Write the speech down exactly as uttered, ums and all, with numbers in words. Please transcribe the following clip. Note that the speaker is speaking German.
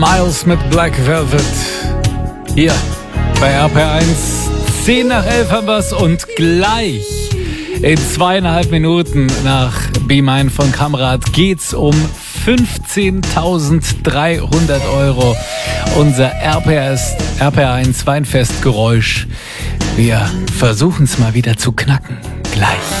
Miles mit Black Velvet. Hier bei R P R eins. zehn nach elf haben wir's und gleich in zweieinhalb Minuten nach Be Mine von Kamrat geht's um fünfzehntausenddreihundert Euro. Unser R P R eins Weinfestgeräusch. Wir versuchen's mal wieder zu knacken. Gleich.